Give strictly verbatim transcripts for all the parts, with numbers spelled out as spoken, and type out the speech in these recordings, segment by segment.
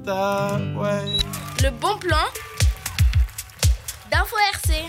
that way. Le bon plan d'Info R C.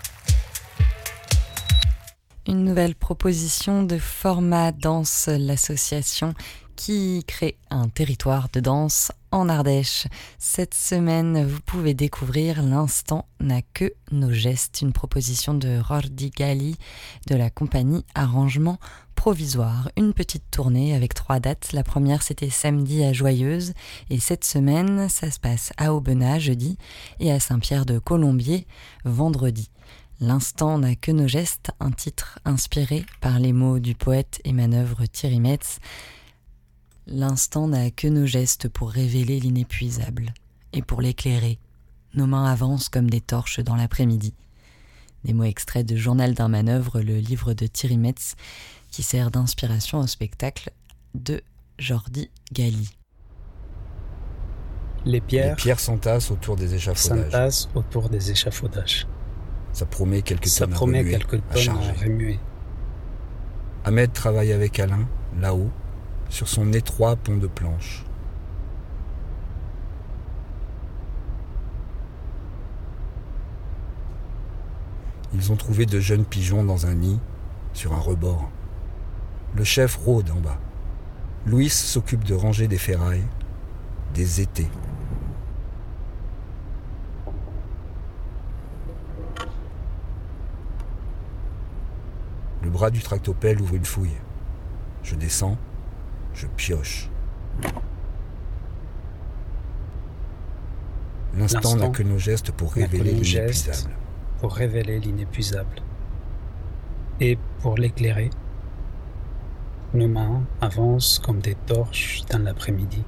Une nouvelle proposition de Format Danse, l'association qui crée un territoire de danse en Ardèche. Cette semaine, vous pouvez découvrir L'instant n'a que nos gestes, une proposition de Rordi Gali de la compagnie Arrangement Provisoire. Une petite tournée avec trois dates. La première, c'était samedi à Joyeuse et cette semaine, ça se passe à Aubenas jeudi et à Saint-Pierre-de-Colombier vendredi. L'instant n'a que nos gestes, un titre inspiré par les mots du poète et manœuvre Thierry Metz. L'instant n'a que nos gestes pour révéler l'inépuisable et pour l'éclairer. Nos mains avancent comme des torches dans l'après-midi. Des mots extraits de Journal d'un manœuvre, le livre de Thierry Metz, qui sert d'inspiration au spectacle de Rordi Gali. Les pierres, Les pierres s'entassent autour des échafaudages. s'entassent autour des échafaudages. Ça promet quelques Ça tonnes promet à remuer, quelques à tonnes charger. à remuer. Ahmed travaille avec Alain, là-haut, sur son étroit pont de planches. Ils ont trouvé de jeunes pigeons dans un nid, sur un rebord. Le chef rôde en bas. Louis s'occupe de ranger des ferrailles, des étés. Le bras du tractopelle ouvre une fouille. Je descends, je pioche. L'instant L'instant n'a que nos gestes pour n'a que révéler nos gestes. l'inépuisable. Pour révéler l'inépuisable. Et pour l'éclairer, nos mains avancent comme des torches dans l'après-midi.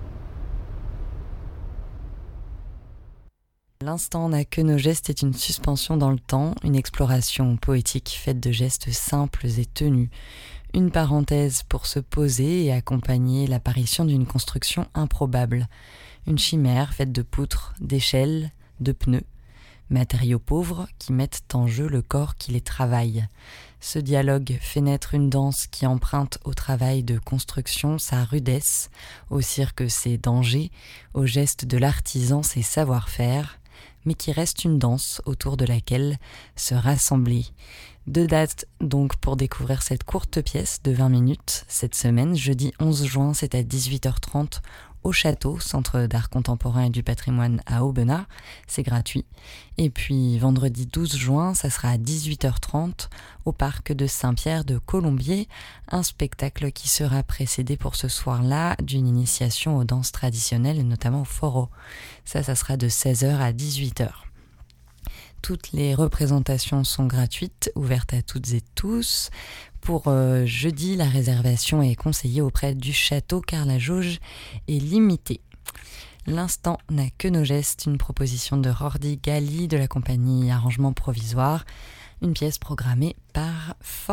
L'instant n'a que nos gestes est une suspension dans le temps, une exploration poétique faite de gestes simples et tenus. Une parenthèse pour se poser et accompagner l'apparition d'une construction improbable. Une chimère faite de poutres, d'échelles, de pneus. Matériaux pauvres qui mettent en jeu le corps qui les travaille. Ce dialogue fait naître une danse qui emprunte au travail de construction sa rudesse, au cirque ses dangers, au geste de l'artisan ses savoir-faire, mais qui reste une danse autour de laquelle se rassembler. Deux dates donc pour découvrir cette courte pièce de vingt minutes cette semaine. Jeudi onze juin, c'est à dix-huit heures trente au Château, Centre d'art contemporain et du patrimoine à Aubenas. C'est gratuit. Et puis vendredi douze juin, ça sera à dix-huit heures trente au parc de Saint-Pierre-de-Colombier. Un spectacle qui sera précédé pour ce soir-là d'une initiation aux danses traditionnelles, notamment au foro. Ça, ça sera de seize heures à dix-huit heures. Toutes les représentations sont gratuites, ouvertes à toutes et tous. Pour euh, jeudi, la réservation est conseillée auprès du château car la jauge est limitée. L'instant n'a que nos gestes, une proposition de Rordi Gali de la compagnie Arrangement Provisoire, une pièce programmée par